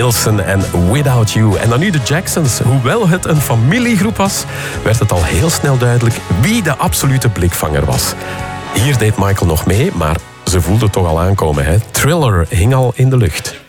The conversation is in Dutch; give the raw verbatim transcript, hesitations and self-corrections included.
Wilson en Without You. En dan nu de Jacksons. Hoewel het een familiegroep was, werd het al heel snel duidelijk wie de absolute blikvanger was. Hier deed Michael nog mee, maar ze voelde het toch al aankomen. Hè? Thriller hing al in de lucht.